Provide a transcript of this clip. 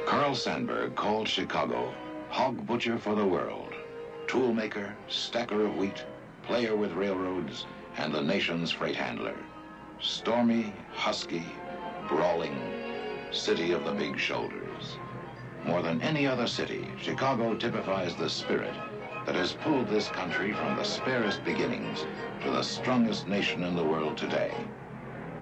Carl Sandburg called Chicago hog butcher for the world, tool maker, stacker of wheat, player with railroads, and the nation's freight handler. Stormy, husky, brawling, city of the big shoulders. More than any other city, Chicago typifies the spirit that has pulled this country from the sparest beginnings to the strongest nation in the world today.